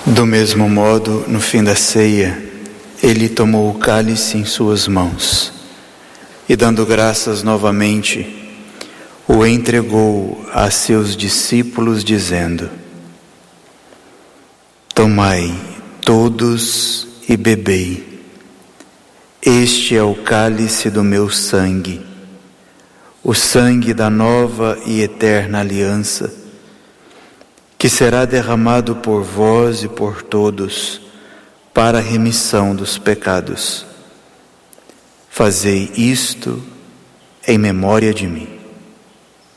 Do mesmo modo, no fim da ceia, ele tomou o cálice em suas mãos e, dando graças novamente, o entregou a seus discípulos, dizendo: Tomai todos e bebei. Este é o cálice do meu sangue, o sangue da nova e eterna aliança, que será derramado por vós e por todos para a remissão dos pecados. Fazei isto em memória de mim.